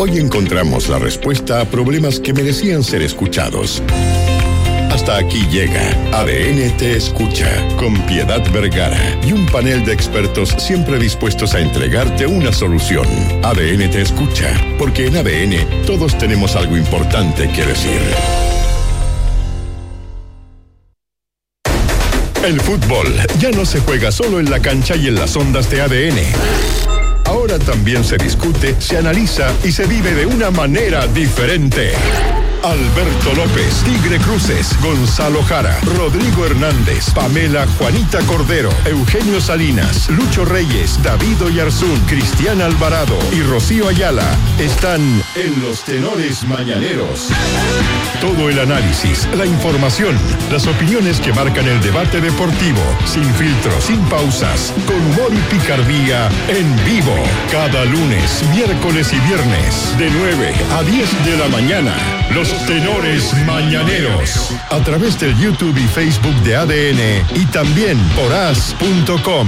Hoy encontramos la respuesta a problemas que merecían ser escuchados. Hasta aquí llega ADN Te Escucha, con Piedad Vergara y un panel de expertos siempre dispuestos a entregarte una solución. ADN Te Escucha, porque en ADN todos tenemos algo importante que decir. El fútbol ya no se juega solo en la cancha y en las ondas de ADN. Ahora también se discute, se analiza y se vive de una manera diferente. Alberto López, Tigre Cruces, Gonzalo Jara, Rodrigo Hernández, Pamela Juanita Cordero, Eugenio Salinas, Lucho Reyes, David Oyarzún, Cristian Alvarado y Rocío Ayala están en los Tenores Mañaneros. Todo el análisis, la información, las opiniones que marcan el debate deportivo, sin filtros, sin pausas, con humor y picardía, en vivo. Cada lunes, miércoles y viernes, de 9 a 10 de la mañana. Los Tenores Mañaneros, a través del YouTube y Facebook de ADN y también por as.com.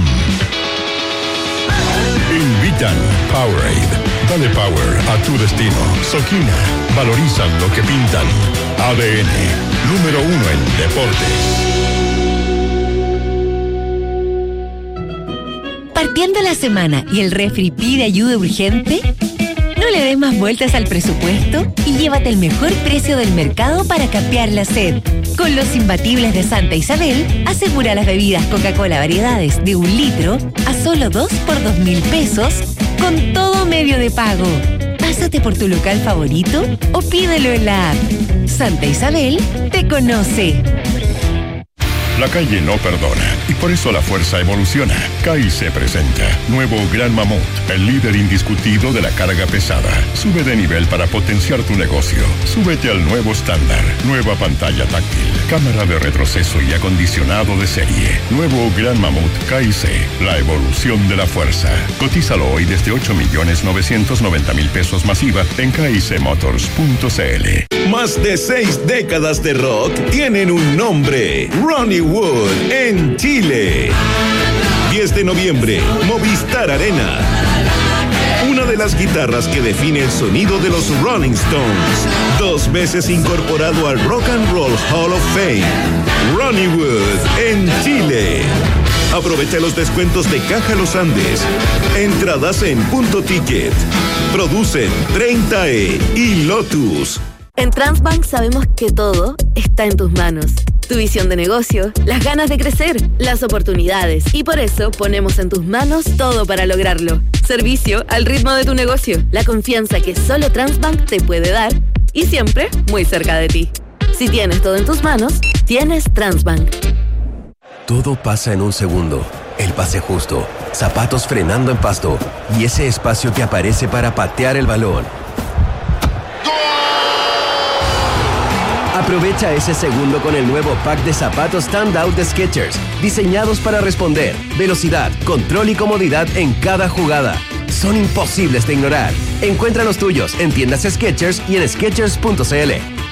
Invitan Powerade. Dale power a tu destino. Soquina. Valorizan lo que pintan. ADN. Número 1 en deportes. ¿Partiendo la semana y el refri pide ayuda urgente? No le des más vueltas al presupuesto y llévate el mejor precio del mercado para capear la sed. Con los imbatibles de Santa Isabel, asegura las bebidas Coca-Cola variedades de 1 litro a solo 2 por 2.000 pesos con todo medio de pago. Pásate por tu local favorito o pídelo en la app. Santa Isabel te conoce. La calle no perdona y por eso la fuerza evoluciona. CAICE presenta nuevo Gran Mamut, el líder indiscutido de la carga pesada. Sube de nivel para potenciar tu negocio. Súbete al nuevo estándar. Nueva pantalla táctil, cámara de retroceso y acondicionado de serie. Nuevo Gran Mamut CAICE, la evolución de la fuerza. Cotízalo hoy desde 8.990.000 pesos masiva en caicemotors.cl. Más de 6 décadas de rock tienen un nombre: Ronnie Wood en Chile. 10 de noviembre, Movistar Arena. Una de las guitarras que define el sonido de los Rolling Stones. 2 veces incorporado al Rock and Roll Hall of Fame. Ronnie Wood en Chile. Aprovecha los descuentos de Caja Los Andes. Entradas en Punto Ticket. Producen 30E y Lotus. En Transbank sabemos que todo está en tus manos. Tu visión de negocio, las ganas de crecer, las oportunidades. Y por eso ponemos en tus manos todo para lograrlo. Servicio al ritmo de tu negocio. La confianza que solo Transbank te puede dar. Y siempre muy cerca de ti. Si tienes todo en tus manos, tienes Transbank. Todo pasa en un segundo. El pase justo, zapatos frenando en pasto y ese espacio que aparece para patear el balón. Aprovecha ese segundo con el nuevo pack de zapatos Standout de Skechers, diseñados para responder, velocidad, control y comodidad en cada jugada. Son imposibles de ignorar. Encuentra los tuyos en tiendas Skechers y en Skechers.cl.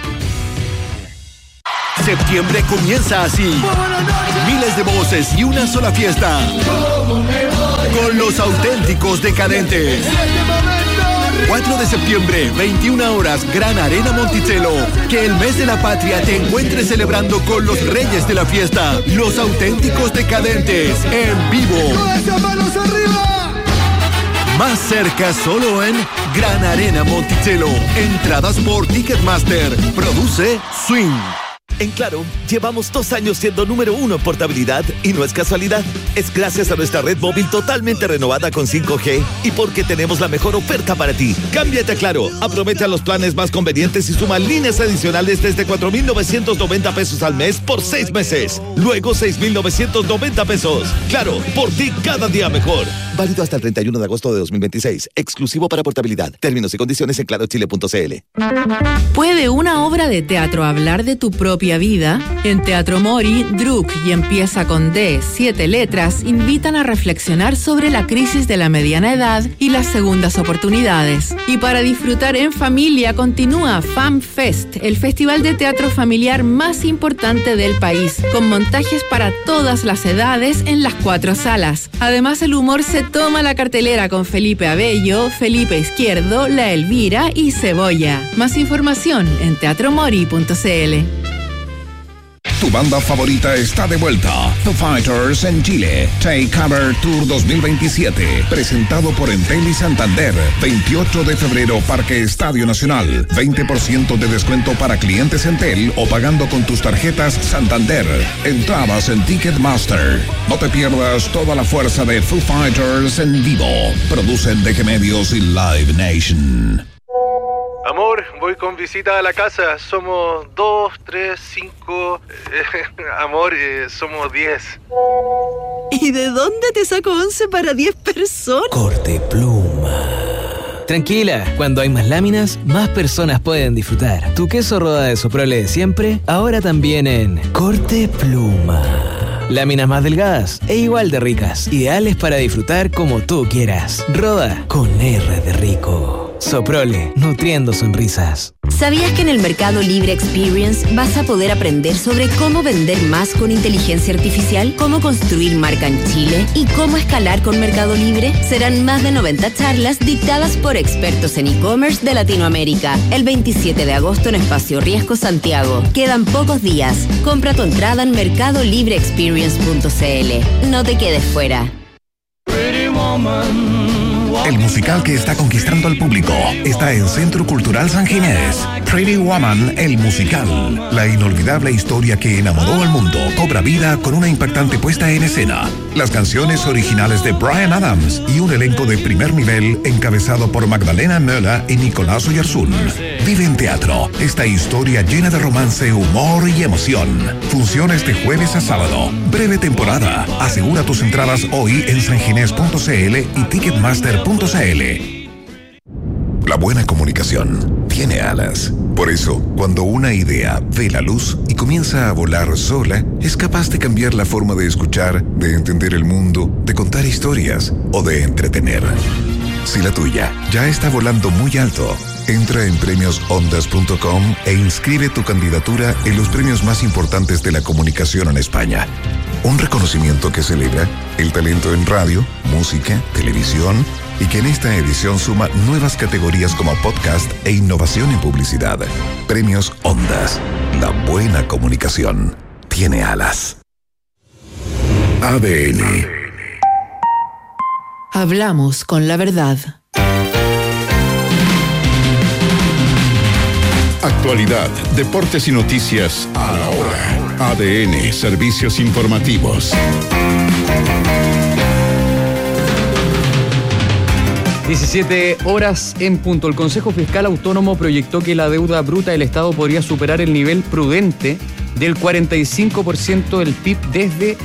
Septiembre comienza así. Miles de voces y una sola fiesta. Con los auténticos decadentes. 4 de septiembre, 21 horas, Gran Arena Monticello. Que el mes de la patria te encuentres celebrando con los reyes de la fiesta. Los auténticos decadentes, en vivo. ¡Manos arriba! Más cerca solo en Gran Arena Monticello. Entradas por Ticketmaster. Produce Swing. En Claro, llevamos 2 años siendo número 1 en portabilidad y no es casualidad. Es gracias a nuestra red móvil totalmente renovada con 5G y porque tenemos la mejor oferta para ti. Cámbiate a Claro, aprovecha los planes más convenientes y suma líneas adicionales desde 4.990 pesos al mes por 6 meses. Luego 6.990 pesos. Claro, por ti cada día mejor. Válido hasta el 31 de agosto de 2026. Exclusivo para portabilidad. Términos y condiciones en clarochile.cl. ¿Puede una obra de teatro hablar de tu propia vida? En Teatro Mori, Druk y Empieza con D, 7 letras, invitan a reflexionar sobre la crisis de la mediana edad y las segundas oportunidades. Y para disfrutar en familia continúa FamFest, el festival de teatro familiar más importante del país, con montajes para todas las edades en las 4 salas. Además, el humor se Retoma la cartelera con Felipe Abello, Felipe Izquierdo, La Elvira y Cebolla. Más información en teatromori.cl. Tu banda favorita está de vuelta. Foo Fighters en Chile. Take Cover Tour 2027. Presentado por Entel y Santander. 28 de febrero, Parque Estadio Nacional. 20% de descuento para clientes Entel o pagando con tus tarjetas Santander. Entradas en Ticketmaster. No te pierdas toda la fuerza de Foo Fighters en vivo. Producen DG Medios y Live Nation. Amor, voy con visita a la casa. Somos 2, 3, 5... amor, somos 10. ¿Y de dónde te saco 11 para 10 personas? Corte Pluma. Tranquila, cuando hay más láminas, más personas pueden disfrutar. Tu queso Roda de Soprole de siempre, ahora también en Corte Pluma. Láminas más delgadas e igual de ricas, ideales para disfrutar como tú quieras. Roda con R de rico. Soprole, nutriendo sonrisas. ¿Sabías que en el Mercado Libre Experience vas a poder aprender sobre cómo vender más con inteligencia artificial, cómo construir marca en Chile y cómo escalar con Mercado Libre? Serán más de 90 charlas dictadas por expertos en e-commerce de Latinoamérica. El 27 de agosto en Espacio Riesgo, Santiago. Quedan pocos días. Compra tu entrada en mercadolibreexperience.cl. No te quedes fuera. El musical que está conquistando al público está en Centro Cultural San Ginés. Pretty Woman, el musical. La inolvidable historia que enamoró al mundo cobra vida con una impactante puesta en escena. Las canciones originales de Bryan Adams y un elenco de primer nivel encabezado por Magdalena Möller y Nicolás Oyarzún. Vive en teatro esta historia llena de romance, humor y emoción. Funciona este jueves a sábado. Breve temporada. Asegura tus entradas hoy en sanginés.cl y Ticketmaster.cl. La buena comunicación tiene alas. Por eso, cuando una idea ve la luz y comienza a volar sola, es capaz de cambiar la forma de escuchar, de entender el mundo, de contar historias o de entretener. Si la tuya ya está volando muy alto, entra en premiosondas.com e inscribe tu candidatura en los premios más importantes de la comunicación en España. Un reconocimiento que celebra el talento en radio, música, televisión y que en esta edición suma nuevas categorías como podcast e innovación en publicidad. Premios Ondas. La buena comunicación tiene alas. ADN. Hablamos con la verdad. Actualidad, deportes y noticias a la hora. ADN, servicios informativos. 17 horas en punto. El Consejo Fiscal Autónomo proyectó que la deuda bruta del Estado podría superar el nivel prudente del 45% del PIB desde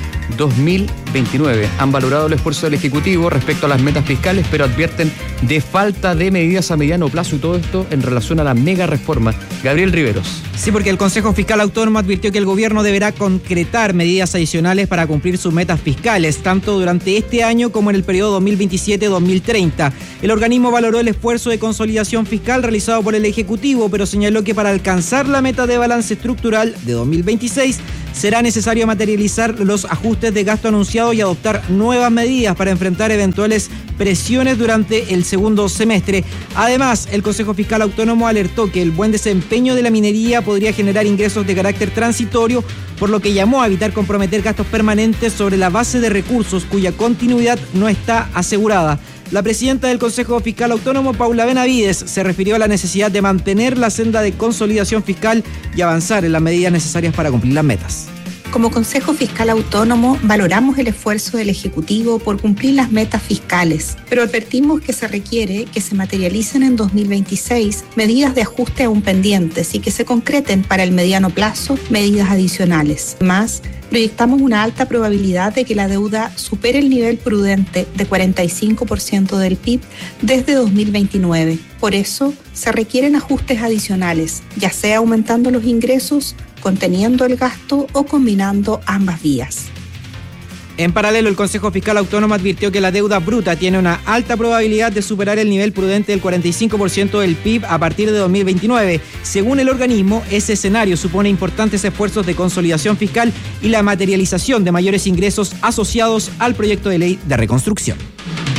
2029. Han valorado el esfuerzo del Ejecutivo respecto a las metas fiscales, pero advierten de falta de medidas a mediano plazo, y todo esto en relación a la mega reforma. Gabriel Riveros. Sí, porque el Consejo Fiscal Autónomo advirtió que el gobierno deberá concretar medidas adicionales para cumplir sus metas fiscales, tanto durante este año como en el periodo 2027-2030. El organismo valoró el esfuerzo de consolidación fiscal realizado por el Ejecutivo, pero señaló que para alcanzar la meta de balance estructural de 2026 será necesario materializar los ajustes de gasto anunciados y adoptar nuevas medidas para enfrentar eventuales presiones durante el segundo semestre. Además, el Consejo Fiscal Autónomo alertó que el buen desempeño de la minería podría generar ingresos de carácter transitorio, por lo que llamó a evitar comprometer gastos permanentes sobre la base de recursos cuya continuidad no está asegurada. La presidenta del Consejo Fiscal Autónomo, Paula Benavides, se refirió a la necesidad de mantener la senda de consolidación fiscal y avanzar en las medidas necesarias para cumplir las metas. Como Consejo Fiscal Autónomo, valoramos el esfuerzo del Ejecutivo por cumplir las metas fiscales, pero advertimos que se requiere que se materialicen en 2026 medidas de ajuste aún pendientes y que se concreten para el mediano plazo medidas adicionales. Más, proyectamos una alta probabilidad de que la deuda supere el nivel prudente de 45% del PIB desde 2029. Por eso, se requieren ajustes adicionales, ya sea aumentando los ingresos, conteniendo el gasto o combinando ambas vías. En paralelo, el Consejo Fiscal Autónomo advirtió que la deuda bruta tiene una alta probabilidad de superar el nivel prudente del 45% del PIB a partir de 2029. Según el organismo, ese escenario supone importantes esfuerzos de consolidación fiscal y la materialización de mayores ingresos asociados al proyecto de ley de reconstrucción.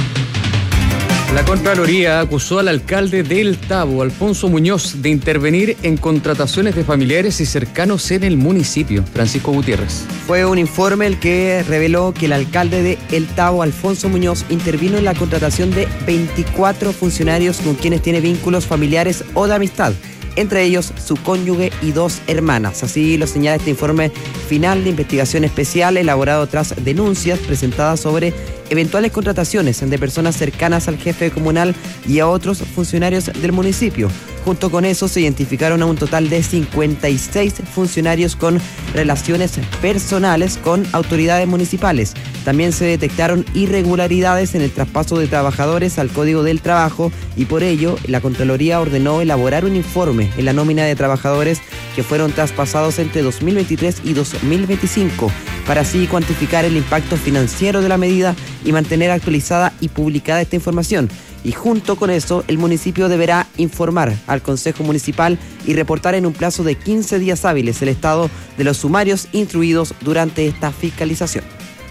La Contraloría acusó al alcalde del Tabo, Alfonso Muñoz, de intervenir en contrataciones de familiares y cercanos en el municipio. Francisco Gutiérrez. Fue un informe el que reveló que el alcalde de El Tabo, Alfonso Muñoz, intervino en la contratación de 24 funcionarios con quienes tiene vínculos familiares o de amistad, entre ellos su cónyuge y 2 hermanas. Así lo señala este informe final de investigación especial elaborado tras denuncias presentadas sobre eventuales contrataciones de personas cercanas al jefe comunal y a otros funcionarios del municipio. Junto con eso se identificaron a un total de 56 funcionarios con relaciones personales con autoridades municipales. También se detectaron irregularidades en el traspaso de trabajadores al Código del Trabajo y por ello la Contraloría ordenó elaborar un informe en la nómina de trabajadores que fueron traspasados entre 2023 y 2025 para así cuantificar el impacto financiero de la medida y mantener actualizada y publicada esta información. Y junto con eso, el municipio deberá informar al Consejo Municipal y reportar en un plazo de 15 días hábiles el estado de los sumarios instruidos durante esta fiscalización.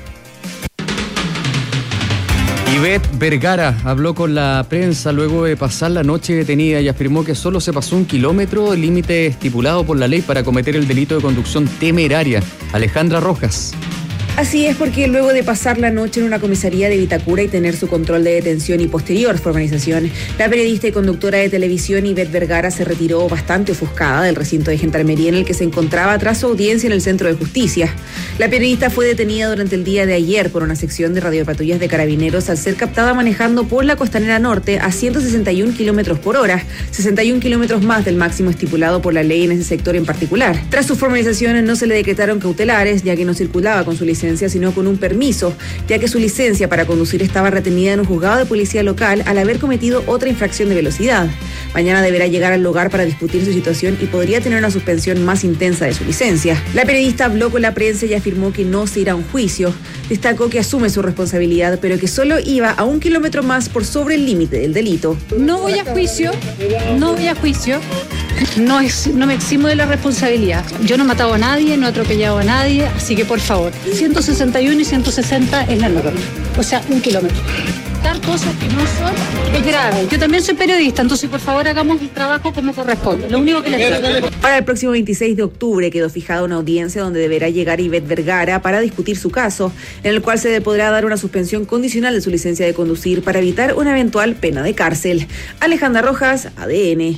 Ivette Vergara habló con la prensa luego de pasar la noche detenida y afirmó que solo se pasó 1 kilómetro, el límite estipulado por la ley para cometer el delito de conducción temeraria. Alejandra Rojas. Así es, porque luego de pasar la noche en una comisaría de Vitacura y tener su control de detención y posterior formalización, la periodista y conductora de televisión Ivette Vergara se retiró bastante ofuscada del recinto de gendarmería en el que se encontraba tras su audiencia en el Centro de Justicia. La periodista fue detenida durante el día de ayer por una sección de radiopatrullas de carabineros al ser captada manejando por la Costanera Norte a 161 kilómetros por hora, 61 kilómetros más del máximo estipulado por la ley en ese sector en particular. Tras su formalización no se le decretaron cautelares, ya que no circulaba con su licencia, sino con un permiso, ya que su licencia para conducir estaba retenida en un juzgado de policía local al haber cometido otra infracción de velocidad. Mañana deberá llegar al lugar para discutir su situación y podría tener una suspensión más intensa de su licencia. La periodista habló con la prensa y afirmó que no se irá a un juicio. Destacó que asume su responsabilidad, pero que solo iba a 1 kilómetro más por sobre el límite del delito. No voy a juicio, no me eximo de la responsabilidad. Yo no he matado a nadie, no he atropellado a nadie, así que por favor, 161 y 160 es la norma, o sea, 1 kilómetro. Dar cosas que no son es grave. Yo también soy periodista, entonces por favor hagamos el trabajo como corresponde. Lo único que les pido. Para el próximo 26 de octubre quedó fijada una audiencia donde deberá llegar Ivette Vergara para discutir su caso, en el cual se le podrá dar una suspensión condicional de su licencia de conducir para evitar una eventual pena de cárcel. Alejandra Rojas, ADN.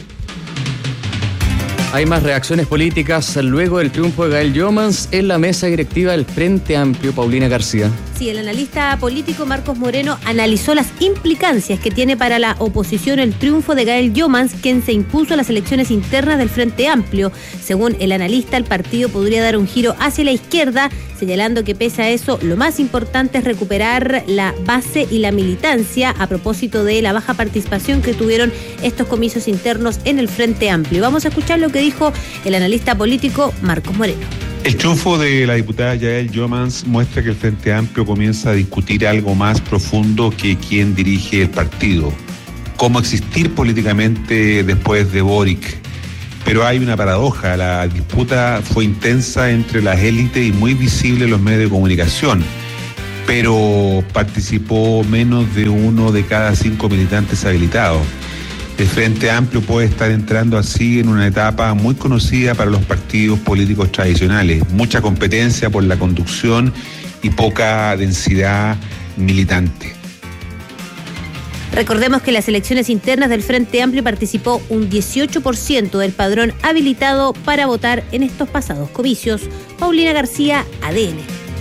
Hay más reacciones políticas luego del triunfo de Gael Jomans en la mesa directiva del Frente Amplio. Paulina García. Sí, el analista político Marcos Moreno analizó las implicancias que tiene para la oposición el triunfo de Gael Jomans, quien se impuso a las elecciones internas del Frente Amplio. Según el analista, el partido podría dar un giro hacia la izquierda, señalando que pese a eso, lo más importante es recuperar la base y la militancia a propósito de la baja participación que tuvieron estos comicios internos en el Frente Amplio. Vamos a escuchar lo que dijo el analista político Marcos Moreno. El triunfo de la diputada Gael Jomans muestra que el Frente Amplio comienza a discutir algo más profundo que quien dirige el partido. Cómo existir políticamente después de Boric. Pero hay una paradoja, la disputa fue intensa entre las élites y muy visible en los medios de comunicación, pero participó menos de 1 de cada 5 militantes habilitados. El Frente Amplio puede estar entrando así en una etapa muy conocida para los partidos políticos tradicionales, mucha competencia por la conducción y poca densidad militante. Recordemos que en las elecciones internas del Frente Amplio participó un 18% del padrón habilitado para votar en estos pasados comicios. Paulina García, ADN.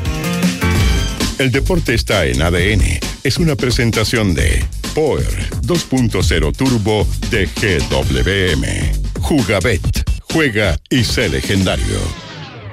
El deporte está en ADN. Es una presentación de Power 2.0 Turbo de GWM. Jugabet. Juega y sé legendario.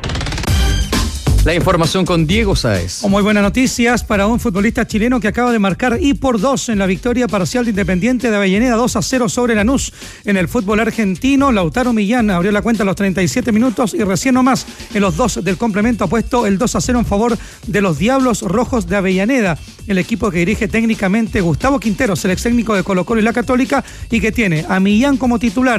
La información con Diego Sáez. Muy buenas noticias para un futbolista chileno que acaba de marcar y por 2 en la victoria parcial de Independiente de Avellaneda 2-0 sobre Lanús. En el fútbol argentino, Lautaro Millán abrió la cuenta a los 37 minutos y recién nomás en los 2 del complemento ha puesto el 2-0 en favor de los Diablos Rojos de Avellaneda. El equipo que dirige técnicamente Gustavo Quinteros, el ex técnico de Colo-Colo y la Católica, y que tiene a Millán como titular,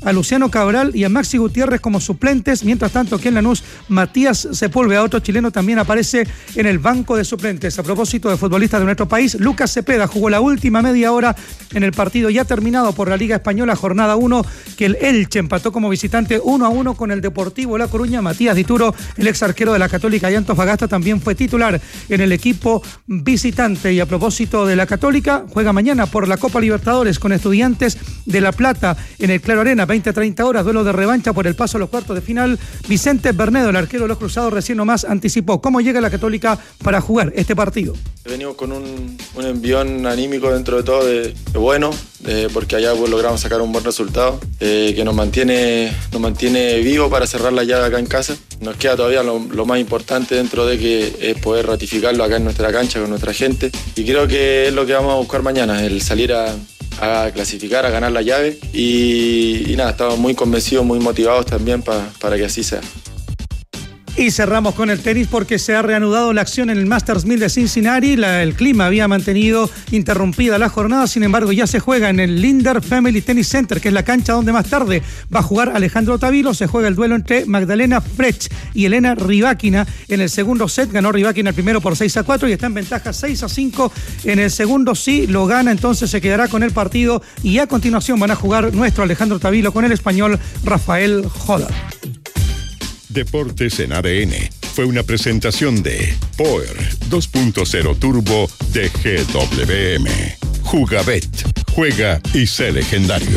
a Luciano Cabral y a Maxi Gutiérrez como suplentes. Mientras tanto, aquí en Lanús, Matías Sepúlveda, otro chileno, también aparece en el banco de suplentes. A propósito de futbolistas de nuestro país, Lucas Cepeda jugó la última media hora en el partido ya terminado por la Liga Española, jornada 1, que el Elche empató como visitante 1-1 con el Deportivo La Coruña. Matías Dituro, el ex arquero de la Católica y Antofagasta, también fue titular en el equipo visitante. Y a propósito de la Católica, juega mañana por la Copa Libertadores con Estudiantes de La Plata en el Claro Arena, 20-30 horas, duelo de revancha por el paso a los cuartos de final. Vicente Bernedo, el arquero de los Cruzados, recién nomás anticipó cómo llega la Católica para jugar este partido. Venimos con un envión anímico dentro de todo de bueno, porque allá pues logramos sacar un buen resultado, que nos mantiene vivo para cerrar la llave acá en casa. Nos queda todavía lo más importante dentro de que es poder ratificarlo acá en nuestra cancha con nuestra gente, y creo que es lo que vamos a buscar mañana, el salir a clasificar, a ganar la llave, y nada, estamos muy convencidos, muy motivados también para que así sea. Y cerramos con el tenis porque se ha reanudado la acción en el Masters 1000 de Cincinnati. El clima había mantenido interrumpida la jornada, sin embargo ya se juega en el Lindner Family Tennis Center, que es la cancha donde más tarde va a jugar Alejandro Tavilo. Se juega el duelo entre Magdalena Frech y Elena Rybakina. En el segundo set ganó Rybakina el primero por 6-4 y está en ventaja 6-5. En el segundo sí lo gana, entonces se quedará con el partido, y a continuación van a jugar nuestro Alejandro Tavilo con el español Rafael Jodar. Deportes en ADN fue una presentación de Power 2.0 Turbo de GWM. Jugabet, juega y sé legendario.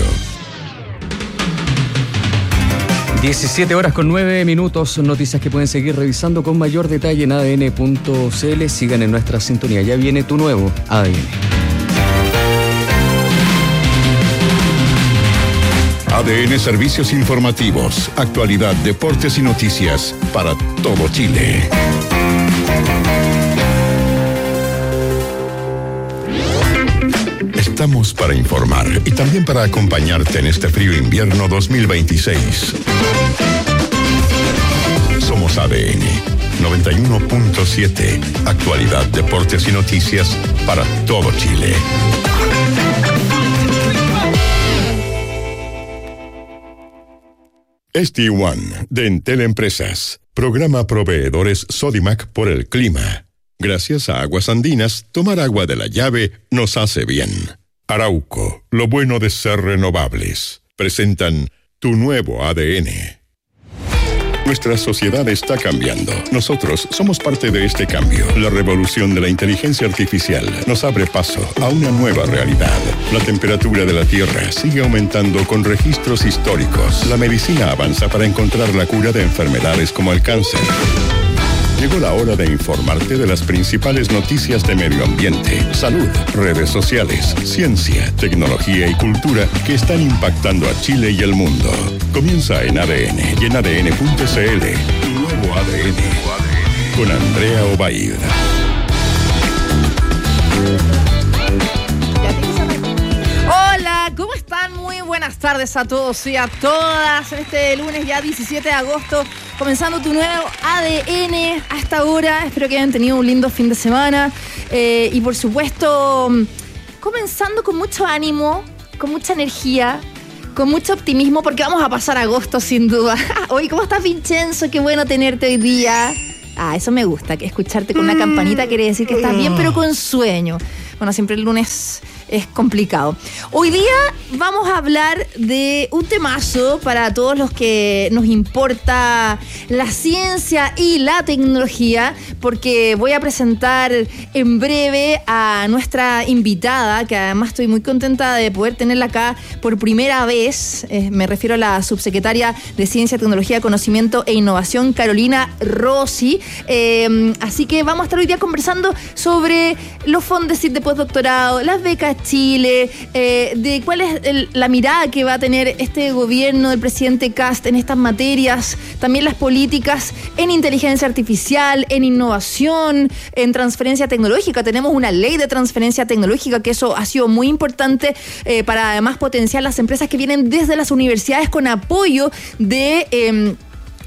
17:09. Noticias que pueden seguir revisando con mayor detalle en adn.cl. Sigan en nuestra sintonía. Ya viene tu nuevo ADN. ADN Servicios Informativos, actualidad, deportes y noticias para todo Chile. Estamos para informar y también para acompañarte en este frío invierno 2026. Somos ADN 91.7, actualidad, deportes y noticias para todo Chile. ST1 de Entel Empresas. Programa proveedores Sodimac por el clima. Gracias a Aguas Andinas, tomar agua de la llave nos hace bien. Arauco, lo bueno de ser renovables. Presentan tu nuevo ADN. Nuestra sociedad está cambiando. Nosotros somos parte de este cambio. La revolución de la inteligencia artificial nos abre paso a una nueva realidad. La temperatura de la Tierra sigue aumentando con registros históricos. La medicina avanza para encontrar la cura de enfermedades como el cáncer. Llegó la hora de informarte de las principales noticias de medio ambiente, salud, redes sociales, ciencia, tecnología y cultura que están impactando a Chile y el mundo. Comienza en ADN y en ADN.cl. Tu nuevo ADN. Con Andrea Obaid. Hola, ¿cómo están? Muy buenas tardes a todos y a todas. Este lunes ya 17 de agosto, comenzando tu nuevo ADN a esta hora. Espero que hayan tenido un lindo fin de semana. Y por supuesto, comenzando con mucho ánimo, con mucha energía, con mucho optimismo, porque vamos a pasar agosto sin duda. Oye, ¿cómo estás, Vincenzo? Qué bueno tenerte hoy día. Eso me gusta, que escucharte con una campanita quiere decir que estás bien, pero con sueño. Bueno, siempre el lunes es complicado. Hoy día vamos a hablar de un temazo para todos los que nos importa la ciencia y la tecnología, porque voy a presentar en breve a nuestra invitada, que además estoy muy contenta de poder tenerla acá por primera vez. Me refiero a la subsecretaria de Ciencia, Tecnología, Conocimiento e Innovación, Carolina Rossi. Así que vamos a estar hoy día conversando sobre los fondos de postdoctorado, las becas Chile, de cuál es la mirada que va a tener este gobierno del presidente Kast en estas materias, también las políticas en inteligencia artificial, en innovación, en transferencia tecnológica. Tenemos una ley de transferencia tecnológica, que eso ha sido muy importante para además potenciar las empresas que vienen desde las universidades con apoyo de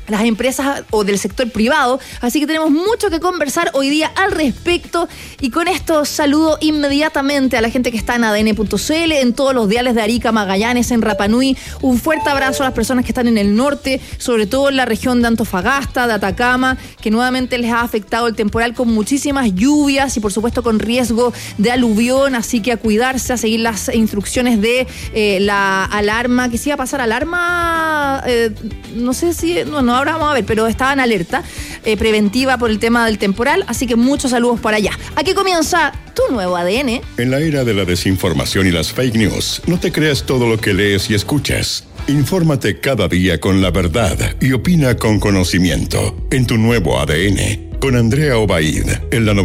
las empresas o del sector privado, así que tenemos mucho que conversar hoy día al respecto, y con esto saludo inmediatamente a la gente que está en ADN.cl, en todos los diales de Arica, Magallanes, en Rapa Nui. Un fuerte abrazo a las personas que están en el norte, sobre todo en la región de Antofagasta, de Atacama, que nuevamente les ha afectado el temporal con muchísimas lluvias y por supuesto con riesgo de aluvión, así que a cuidarse, a seguir las instrucciones de la alarma, que sí iba a pasar alarma, no sé si, no, ahora vamos a ver, pero estaba en alerta preventiva por el tema del temporal, así que muchos saludos por allá. Aquí comienza tu nuevo ADN. En la era de la desinformación y las fake news, no te creas todo lo que lees y escuchas. Infórmate cada día con la verdad y opina con conocimiento. En tu nuevo ADN, con Andrea Obaid, en la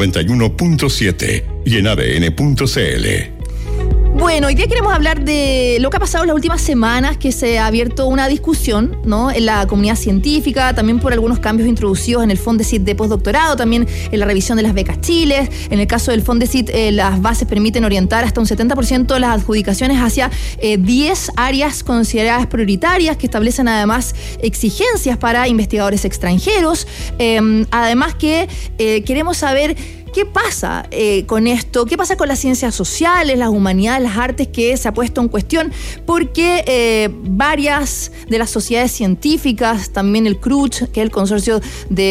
91.7 y en ADN.cl. Bueno, hoy día queremos hablar de lo que ha pasado en las últimas semanas, que se ha abierto una discusión, ¿no?, en la comunidad científica, también por algunos cambios introducidos en el Fondesit de postdoctorado, también en la revisión de las becas Chile. En el caso del Fondesit, las bases permiten orientar hasta un 70% de las adjudicaciones hacia 10 áreas consideradas prioritarias, que establecen además exigencias para investigadores extranjeros. Además que queremos saber ¿qué pasa con esto? ¿Qué pasa con las ciencias sociales, las humanidades, las artes, que se ha puesto en cuestión? Porque varias de las sociedades científicas, también el CRUCH, que es el consorcio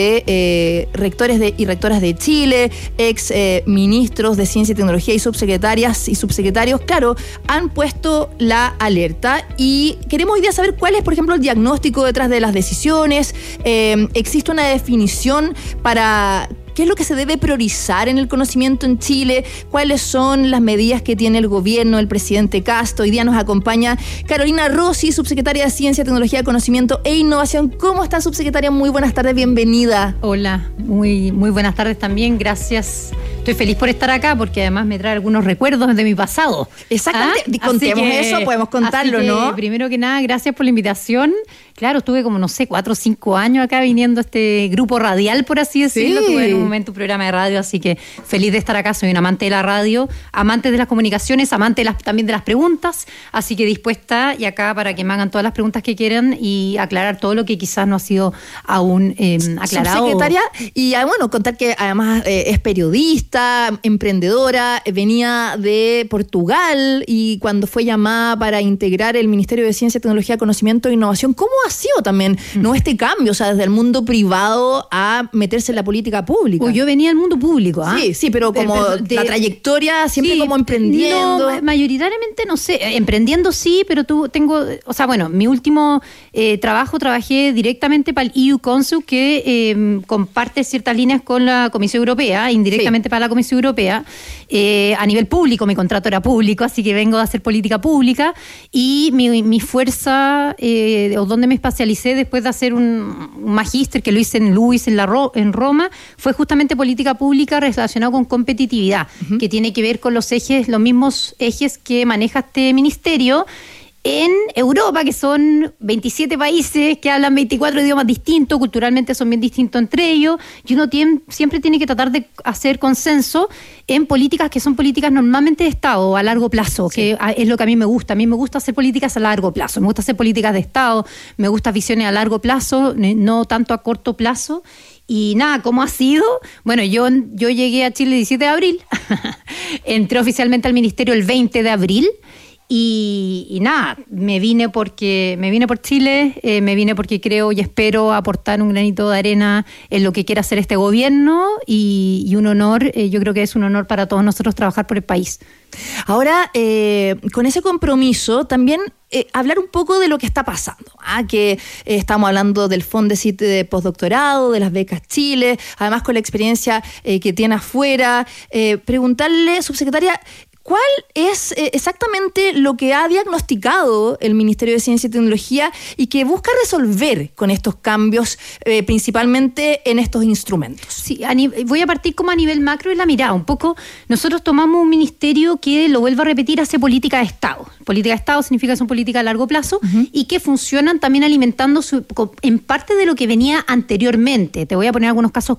de rectores y rectoras de Chile, ex ministros de Ciencia y Tecnología y subsecretarias y subsecretarios, claro, han puesto la alerta. Y queremos hoy día saber cuál es, por ejemplo, el diagnóstico detrás de las decisiones. ¿Existe una definición para qué es lo que se debe priorizar en el conocimiento en Chile? ¿Cuáles son las medidas que tiene el gobierno, el presidente Kast? Hoy día nos acompaña Carolina Rossi, subsecretaria de Ciencia, Tecnología, Conocimiento e Innovación. ¿Cómo está, subsecretaria? Muy buenas tardes, bienvenida. Hola, muy buenas tardes también, gracias. Estoy feliz por estar acá porque además me trae algunos recuerdos de mi pasado. Exactamente, contemos eso, podemos contarlo, ¿no? Primero que nada, gracias por la invitación. Claro, estuve como, 4 o 5 años acá viniendo a este grupo radial, por así decirlo. Sí. Tuve en un momento un programa de radio, así que feliz de estar acá. Soy un amante de la radio, amante de las comunicaciones, amante también de las preguntas, así que dispuesta y acá para que me hagan todas las preguntas que quieran y aclarar todo lo que quizás no ha sido aún aclarado. Subsecretaria, y bueno, contar que además es periodista, emprendedora, venía de Portugal y cuando fue llamada para integrar el Ministerio de Ciencia, Tecnología, Conocimiento e Innovación, ¿cómo ha sido también no este cambio? O sea, desde el mundo privado a meterse en la política pública. Yo venía del mundo público, ¿ah? Sí, pero como la trayectoria siempre como emprendiendo. No, mayoritariamente no sé, emprendiendo sí, pero mi último trabajé directamente para el EU Council, que comparte ciertas líneas con la Comisión Europea, indirectamente para la Comisión Europea. A nivel público, mi contrato era público, así que vengo a hacer política pública, y mi fuerza, o donde me especialicé después de hacer un magíster que lo hice en LUIS, en Roma, fue justamente política pública relacionada con competitividad, que tiene que ver con los mismos ejes que maneja este ministerio en Europa, que son 27 países que hablan 24 idiomas distintos, culturalmente son bien distintos entre ellos, y uno siempre tiene que tratar de hacer consenso en políticas que son políticas normalmente de Estado a largo plazo, que es lo que a mí me gusta. A mí me gusta hacer políticas a largo plazo, me gusta hacer políticas de Estado, me gustan visiones a largo plazo, no tanto a corto plazo. Y nada, ¿cómo ha sido? Bueno, yo llegué a Chile el 17 de abril, entré oficialmente al ministerio el 20 de abril, y nada, me vine por Chile, me vine porque creo y espero aportar un granito de arena en lo que quiera hacer este gobierno, y un honor, yo creo que es un honor para todos nosotros trabajar por el país. Ahora, con ese compromiso, también hablar un poco de lo que está pasando, que estamos hablando del Fondesit de postdoctorado, de las becas Chile, además con la experiencia que tiene afuera. Preguntarle, subsecretaria, ¿cuál es exactamente lo que ha diagnosticado el Ministerio de Ciencia y Tecnología y que busca resolver con estos cambios, principalmente en estos instrumentos? Sí, voy a partir como a nivel macro de la mirada. Un poco, nosotros tomamos un ministerio que, lo vuelvo a repetir, hace política de Estado. Política de Estado significa que son políticas a largo plazo, y que funcionan también alimentando en parte de lo que venía anteriormente. Te voy a poner algunos casos